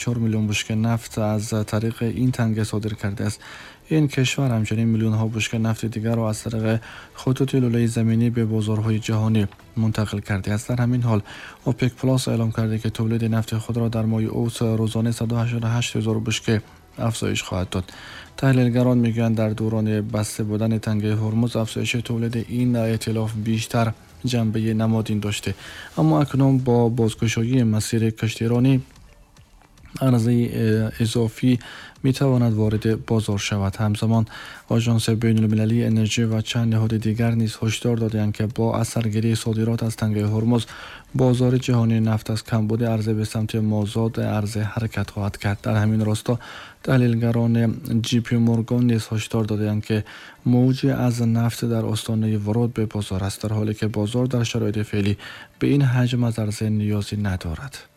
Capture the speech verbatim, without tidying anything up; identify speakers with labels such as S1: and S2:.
S1: چهار میلیون بشکه نفت از طریق این تنگه صادر کرده است. این کشور همچنین میلیون ها بشکه نفت دیگر را از طریق خطوط لوله زمینی به بازارهای جهانی منتقل کرده است. در همین حال اوپک پلاس اعلام کرده که تولید نفت خود را در ماه اوت روزانه صد و هشتاد و هشت هزار بشکه افزایش خواهد داد. تحلیلگران میگویند در دوران بسته بودن تنگه هرمز افزایش تولید این ائتلاف بیشتر جنبه نمادین داشته، اما اکنون با بازگشایی مسیر کشتیرانی عرضه اضافی می تواند وارد بازار شود. همزمان آژانس بین المللی انرژی و چند نهاد دیگر نیز هشدار دادند که با اثرگیری صادرات از تنگه هرمز بازار جهانی نفت از کمبود عرضه به سمت مازاد عرضه حرکت خواهد کرد. در همین راستا تحلیلگران جی پی مورگان نیز هشدار دادند که موج از نفت در آستانه ورود به بازار است، در حالی که بازار در شرایط فعلی به این حجم از عرضه نیازی ندارد.